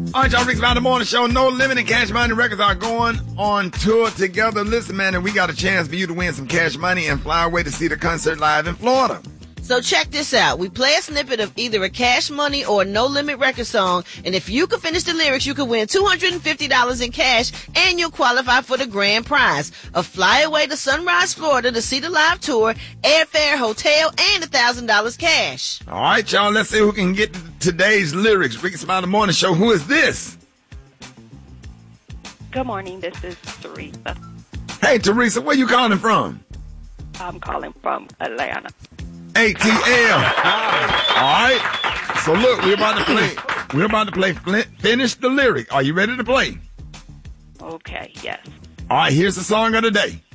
All right, y'all, Rick's About the Morning Show. No Limit and Cash Money Records are going on tour together. Listen, man, and we got a chance for you to win some cash money and fly away to see the concert live in Florida. So check this out. We play a snippet of either a Cash Money or a No Limit record song, and if you can finish the lyrics, you can win $250 in cash, and you'll qualify for the grand prize: a fly away to Sunrise, Florida to see the live tour, airfare, hotel, and $1,000 cash. All right, y'all, let's see who can get today's lyrics. Rick's About the Morning Show. Who is this? Good morning, this is Teresa. Hey, Teresa, where you calling from? I'm calling from Atlanta. ATL. All right. So look, we're about to play Finish the Lyric. Are you ready to play? Okay, yes. All right, here's the song of the day.